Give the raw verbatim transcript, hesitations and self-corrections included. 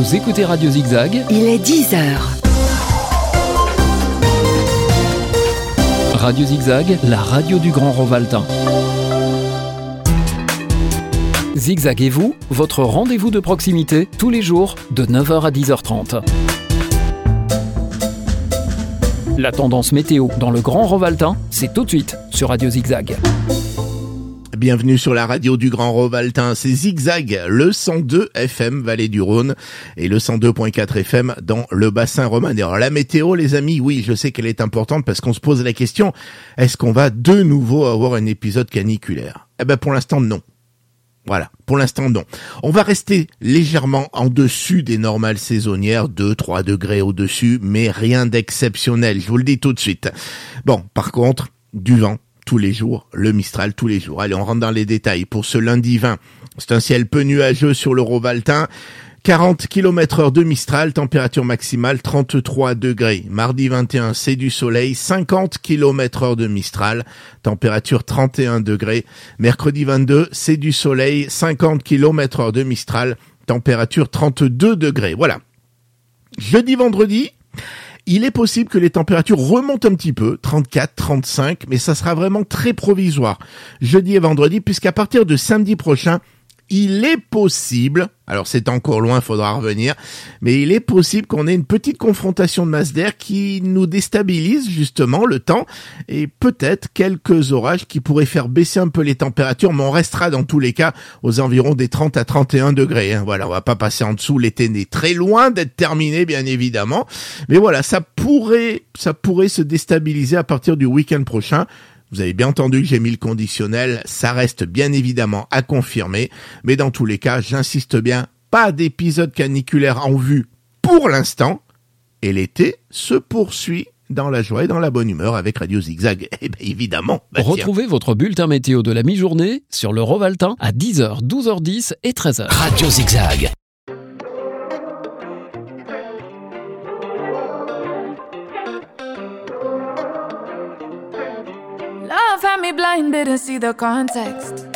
Vous écoutez Radio Zigzag. Il est dix heures. Radio Zigzag, la radio du Grand Rovaltain. Zigzag et vous, votre rendez-vous de proximité, tous les jours, de neuf heures à dix heures trente. La tendance météo dans le Grand Rovaltain, c'est tout de suite sur Radio Zigzag. Bienvenue sur la radio du Grand Rovaltain, c'est Zigzag, le cent deux F M Vallée du Rhône et le cent deux point quatre F M dans le bassin romanais. Alors la météo les amis, oui je sais qu'elle est importante parce qu'on se pose la question, est-ce qu'on va de nouveau avoir un épisode caniculaire ? Eh ben pour l'instant non. Voilà, pour l'instant non. On va rester légèrement en dessus des normales saisonnières, deux à trois degrés au-dessus, mais rien d'exceptionnel, je vous le dis tout de suite. Bon, par contre, du vent tous les jours, le Mistral tous les jours. Allez, on rentre dans les détails. Pour ce lundi vingt, c'est un ciel peu nuageux sur le Rovaltain. quarante kilomètres heure de Mistral, température maximale trente-trois degrés. Mardi vingt et un, c'est du soleil, cinquante kilomètres heure de Mistral, température trente et un degrés. Mercredi vingt-deux, c'est du soleil, cinquante kilomètres heure de Mistral, température trente-deux degrés. Voilà. Jeudi, vendredi, il est possible que les températures remontent un petit peu, trente-quatre, trente-cinq, mais ça sera vraiment très provisoire. Jeudi et vendredi, puisqu'à partir de samedi prochain, il est possible, alors c'est encore loin, faudra revenir, mais il est possible qu'on ait une petite confrontation de masse d'air qui nous déstabilise justement le temps et peut-être quelques orages qui pourraient faire baisser un peu les températures, mais on restera dans tous les cas aux environs des trente à trente et un degrés. Hein. Voilà, on va pas passer en dessous, l'été n'est très loin d'être terminé bien évidemment, mais voilà, ça pourrait, ça pourrait se déstabiliser à partir du week-end prochain. Vous avez bien entendu que j'ai mis le conditionnel, ça reste bien évidemment à confirmer, mais dans tous les cas, j'insiste bien, pas d'épisode caniculaire en vue pour l'instant, et l'été se poursuit dans la joie et dans la bonne humeur avec Radio Zigzag, eh bien évidemment. Bah Retrouvez votre bulletin météo de la mi-journée sur le Rovaltain à dix heures, douze heures dix et treize heures. Radio Zigzag. Love had me blind, didn't see the context.